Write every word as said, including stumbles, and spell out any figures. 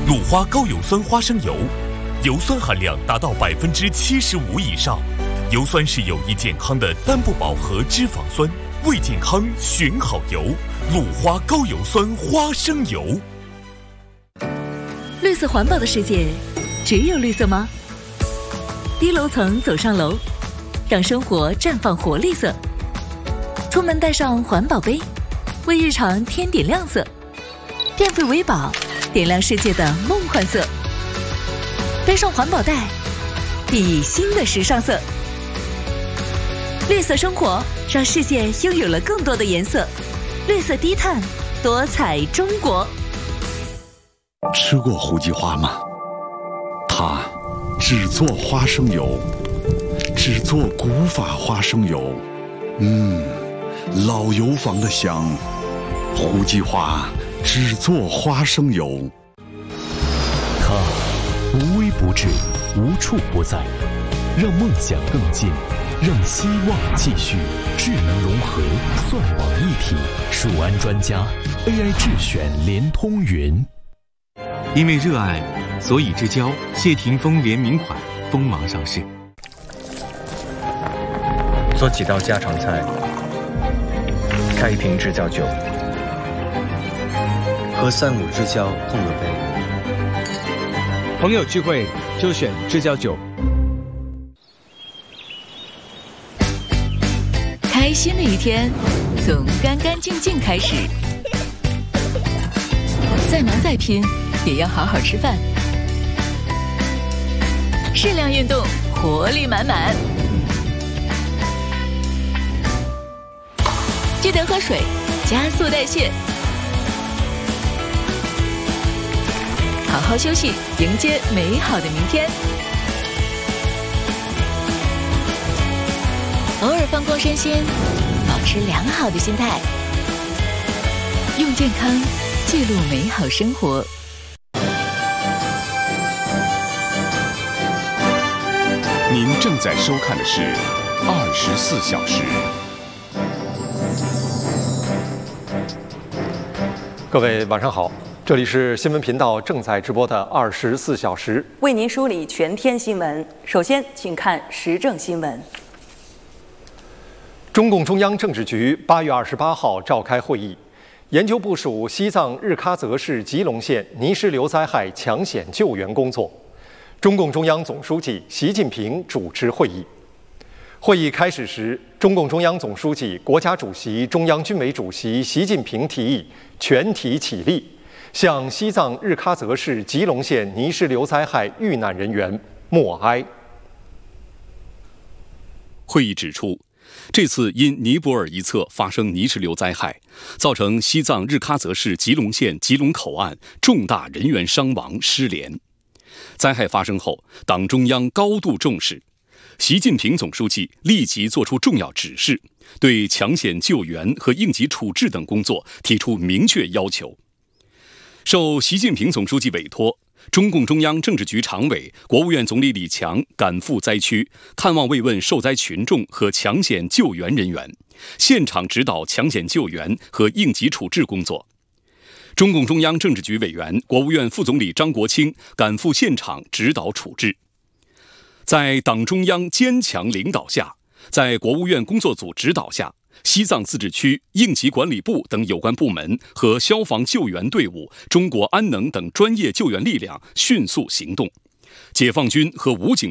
鲁花高油酸花生油，油酸含量达到百分之七十五以上。油酸是有益健康的单不饱和脂肪酸，为健康选好油。鲁花高油酸花生油。 绿色环保的世界，只有绿色吗？低楼层走上楼，让生活绽放活力色。出门带上环保杯，为日常添点亮色。电费为宝，点亮世界的梦幻色。背上环保袋，熠熠新的时尚色。绿色生活，让世界拥有了更多的颜色。绿色低碳，多彩中国。 吃过胡姬花吗？它只做花生油，只做古法花生油。嗯，老油坊的香。胡姬花只做花生油。 它无微不至，无处不在，让梦想更近，让希望继续。智能融合，算网一体，数安专家 A I 智选联通云。 因为热爱，所以之交谢霆锋联名款锋芒上市。 做几道家常菜，开一瓶知交酒，喝三五知交碰个杯。 朋友聚会就选知交酒。 开心的一天，从干干净净开始。再忙再拼，也要好好吃饭。适量运动，活力满满。记得喝水，加速代谢。好好休息，迎接美好的明天。偶尔放空身心，保持良好的心态，用健康记录美好生活。 您正在收看的是二十四小时。 各位晚上好，这里是新闻频道正在直播的二十四小时， 为您梳理全天新闻。首先，请看时政新闻。 中共中央政治局八月二十八号召开会议，研究部署西藏日喀则市吉隆县泥石流灾害抢险救援工作。中共中央总书记习近平主持会议。会议开始时，中共中央总书记、国家主席、中央军委主席习近平提议全体起立，向西藏日喀则市吉隆县泥石流灾害遇难人员默哀。 会议指出，这次因尼泊尔一侧发生泥石流灾害，造成西藏日喀则市吉隆县吉隆口岸重大人员伤亡失联。灾害发生后，党中央高度重视，习近平总书记立即作出重要指示，对抢险救援和应急处置等工作提出明确要求。受习近平总书记委托，中共中央政治局常委、国务院总理李强赶赴灾区，看望慰问受灾群众和抢险救援人员，现场指导抢险救援和应急处置工作。中共中央政治局委员、国务院副总理张国清赶赴现场指导处置。在党中央坚强领导下，在国务院工作组指导下，西藏自治区应急管理部等有关部门和消防救援队伍、中国安能等专业救援力量迅速行动，解放军和武警